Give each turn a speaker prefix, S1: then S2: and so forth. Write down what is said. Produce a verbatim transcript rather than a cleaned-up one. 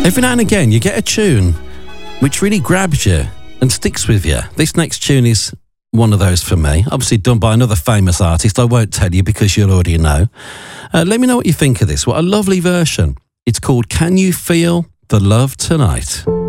S1: Every now and again, you get a tune which really grabs you and sticks with you. This next tune is one of those for me. Obviously done by another famous artist. I won't tell you because you'll already know. Uh, let me know what you think of this. What a lovely version. It's called Can You Feel the Love Tonight?